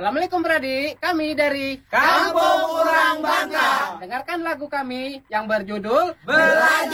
Assalamualaikum Bradi, kami dari Kampung Orang Bangka. Dengarkan lagu kami yang berjudul Belajar